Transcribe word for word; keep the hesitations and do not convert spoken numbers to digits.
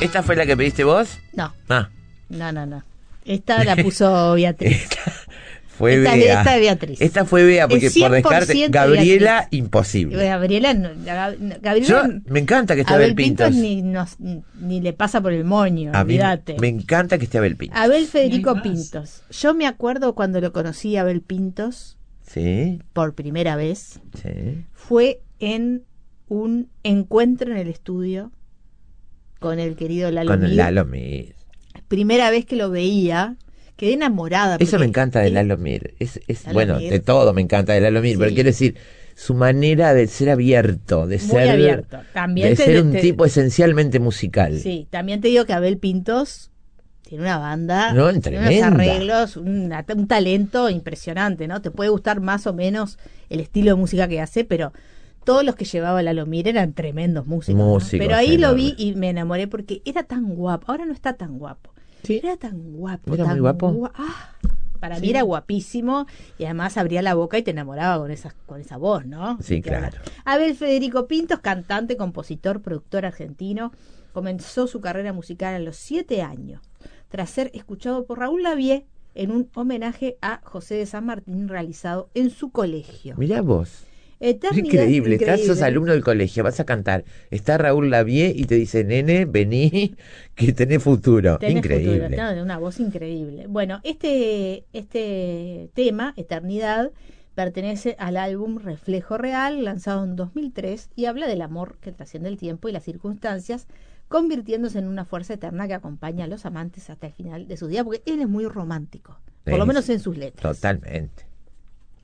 ¿Esta fue la que pediste vos? No. Ah. No, no, no. Esta la puso Beatriz. Esta fue esta, Bea. Esta es Beatriz. Esta fue Bea, porque por descarte. Gabriela, Beatriz. imposible. Gabriela, no, Gabriela Yo, me encanta que esté Abel Abel Pintos. Pintos ni, nos, ni le pasa por el moño, A mí olvídate. me encanta que esté Abel Pintos. Abel Federico Pintos. Yo me acuerdo cuando lo conocí a Abel Pintos. Sí. Por primera vez. Sí. Fue en un encuentro en el estudio con el querido Lalo Con Mir. el Lalo Mir. Primera vez que lo veía, quedé enamorada. Eso me encanta de él, Lalo Mir. Es, es, Lalo bueno, Mir. de todo me encanta de Lalo Mir, Sí. pero quiero decir, su manera de ser abierto, de Muy ser abierto. También de te, ser un te, tipo esencialmente musical. Sí, también te digo que Abel Pintos tiene una banda, No, tiene tremenda. unos arreglos, una, un talento impresionante, ¿no? Te puede gustar más o menos el estilo de música que hace, pero todos los que llevaba Lalo Mir eran tremendos músicos, ¿no? Músicos, Pero ahí lo enormes. vi y me enamoré porque era tan guapo. Ahora no está tan guapo. Sí. Era tan guapo. ¿Era tan muy guapo? gua- ah, para Sí. mí era guapísimo y además abría la boca y te enamoraba con esa, con esa voz, ¿no? Sí, Que claro. habla. Abel Federico Pintos, cantante, compositor, productor argentino, comenzó su carrera musical a los siete años, tras ser escuchado por Raúl Lavie en un homenaje a José de San Martín realizado en su colegio. Mirá vos. Eternidad, Increíble, estás, increíble. sos alumno del colegio, vas a cantar. Está Raúl Lavie y te dice, nene, vení, que tenés futuro. Tenés Increíble. futuro, ¿no? Una voz increíble. Bueno, este, este tema, Eternidad, pertenece al álbum Reflejo Real, lanzado en dos mil tres, y habla del amor que trasciende el tiempo y las circunstancias, convirtiéndose en una fuerza eterna que acompaña a los amantes hasta el final de sus días, porque él es muy romántico, por Sí, lo menos en sus letras. Totalmente.